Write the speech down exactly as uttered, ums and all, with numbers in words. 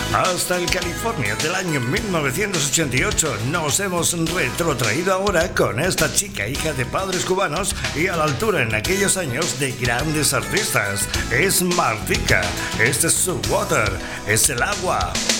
Hasta el California del año mil novecientos ochenta y ocho nos hemos retrotraído ahora con esta chica hija de padres cubanos y a la altura en aquellos años de grandes artistas. Es Martika, este es su Water, es el agua.